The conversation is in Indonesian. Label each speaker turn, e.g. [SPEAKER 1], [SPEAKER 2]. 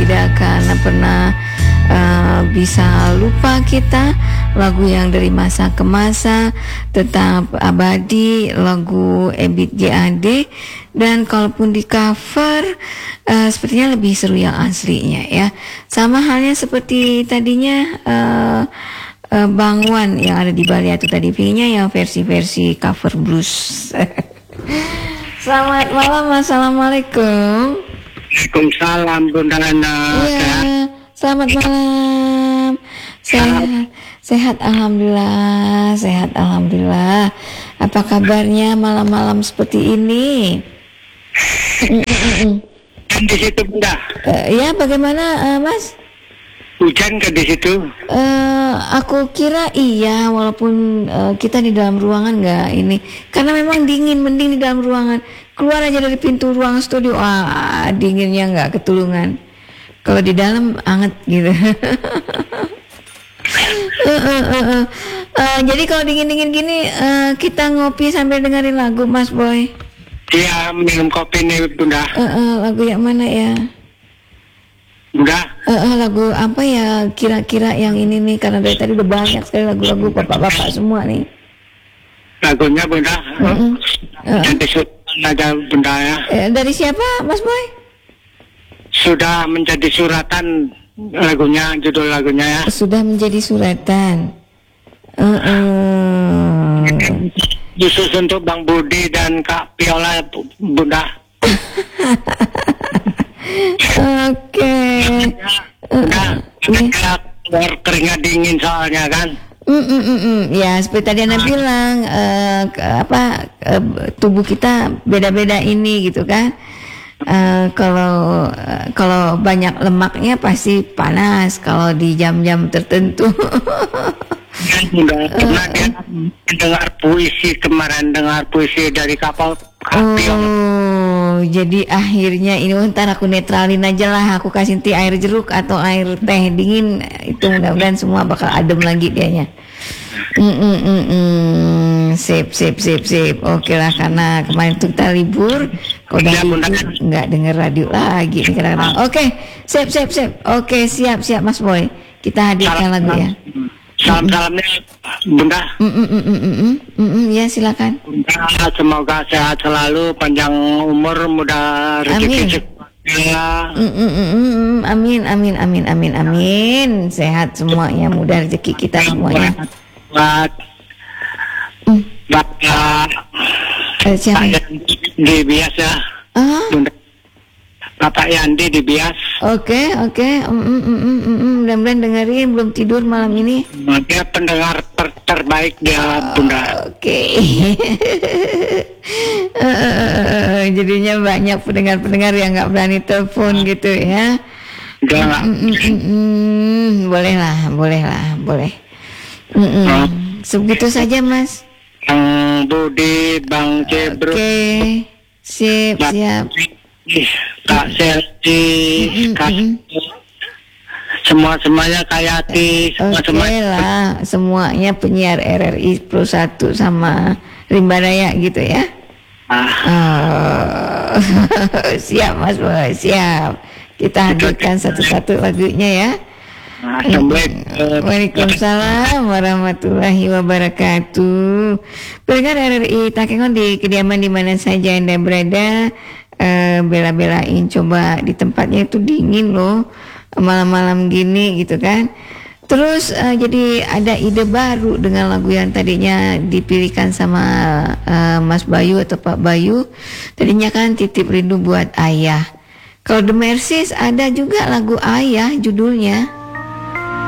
[SPEAKER 1] tidak akan pernah bisa lupa kita. Lagu yang dari masa ke masa tetap abadi, lagu Ebit GAD. Dan kalaupun di cover sepertinya lebih seru yang aslinya ya. Sama halnya seperti tadinya Bang Wan yang ada di Bali itu tadi, pilihnya yang versi-versi cover blues. Selamat malam, assalamualaikum.
[SPEAKER 2] Waalaikumsalam Bunda Nana.
[SPEAKER 1] Ya, selamat malam. Sehat alhamdulillah, sehat alhamdulillah. Apa kabarnya malam-malam seperti ini?
[SPEAKER 2] Di situ Bunda.
[SPEAKER 1] Ya, bagaimana Mas?
[SPEAKER 2] Hujan ke di situ?
[SPEAKER 1] Aku kira iya, walaupun kita di dalam ruangan nggak ini, karena memang dingin, mending di dalam ruangan. Keluar aja dari pintu ruang studio, dinginnya nggak ketulungan. Kalau di dalam anget gitu. Jadi kalau dingin-dingin gini, kita ngopi sambil dengerin lagu, Mas Boy.
[SPEAKER 2] Iya, minum kopi nih Bunda.
[SPEAKER 1] Lagu yang mana ya?
[SPEAKER 2] Bunda.
[SPEAKER 1] Lagu apa ya kira-kira yang ini nih, karena dari tadi udah banyak sekali lagu-lagu bapak-bapak semua nih.
[SPEAKER 2] Lagunya Bunda. Jadi sudah Bunda ya.
[SPEAKER 1] Dari siapa Mas Boy?
[SPEAKER 2] Sudah menjadi suratan lagunya, judul lagunya ya.
[SPEAKER 1] Sudah menjadi suratan.
[SPEAKER 2] Khusus untuk Bang Budi dan Kak Piola Bunda.
[SPEAKER 1] Oke.
[SPEAKER 2] Keluar keringat dingin soalnya kan.
[SPEAKER 1] Ya seperti tadi Anda bilang, tubuh kita beda-beda ini gitu kan. Kalau banyak lemaknya pasti panas kalau di jam-jam tertentu.
[SPEAKER 2] Pernah dia dengar puisi kemarin, dengar puisi dari kapal Pion.
[SPEAKER 1] Jadi akhirnya ini ntar aku netralin aja lah, aku kasih air jeruk atau air teh dingin, itu mudah-mudahan semua bakal adem lagi dianya. Sip. Oke lah, karena kemarin tuh kita libur, kalau udah libur nggak denger radio lagi nih kadang-kadang. Oke, sip. Oke, siap Mas Boy, kita hadirkan lagu ya.
[SPEAKER 2] Salam-salamnya Bunda.
[SPEAKER 1] Ya silakan.
[SPEAKER 2] Bunda, semoga sehat selalu, panjang umur, mudah rezeki.
[SPEAKER 1] Amin. Sehat semuanya, mudah rezeki kita semuanya.
[SPEAKER 2] Buat Bapak di Bias ya. Bunda. Bapak Yandi di Bias.
[SPEAKER 1] Oke. Mudah-mudahan dengerin, belum tidur malam ini.
[SPEAKER 2] Dia pendengar terbaik dia Bunda.
[SPEAKER 1] Oke. Jadinya banyak pendengar-pendengar yang nggak berani telepon gitu ya. Boleh. Sebegitu saja Mas.
[SPEAKER 2] Bang Budi, Bang Cebro.
[SPEAKER 1] Oke. Siap.
[SPEAKER 2] Kak Selti, semuanya Kayati,
[SPEAKER 1] semuanya penyiar RRI Pro 1 sama Rimba Raya gitu ya. Siap Mas Boy, siap. Kita hadirkan satu-satu lagunya ya. Waalaikumsalam warahmatullahi wabarakatuh. Pendengar RRI Takengon di kediaman di mana saja Anda berada, bela-belain coba di tempatnya itu dingin loh malam-malam gini gitu kan. Terus jadi ada ide baru dengan lagu yang tadinya dipilihkan sama Mas Bayu atau Pak Bayu. Tadinya kan Titip Rindu Buat Ayah. Kalau The Mercies ada juga lagu Ayah judulnya.